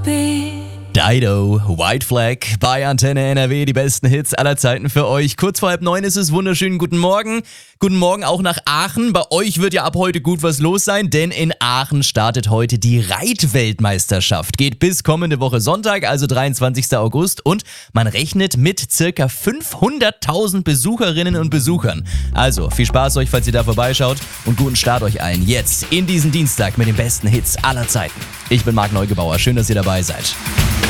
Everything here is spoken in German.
Dido, White Flag bei Antenne NRW, die besten Hits aller Zeiten für euch. Kurz vor 8:30 ist es, wunderschönen guten Morgen. Guten Morgen auch nach Aachen. Bei euch wird ja ab heute gut was los sein, denn in Aachen startet heute die Reitweltmeisterschaft. Geht bis kommende Woche Sonntag, also 23. August und man rechnet mit circa 500.000 Besucherinnen und Besuchern. Also viel Spaß euch, falls ihr da vorbeischaut und guten Start euch allen jetzt in diesen Dienstag mit den besten Hits aller Zeiten. Ich bin Marc Neugebauer, schön, dass ihr dabei seid.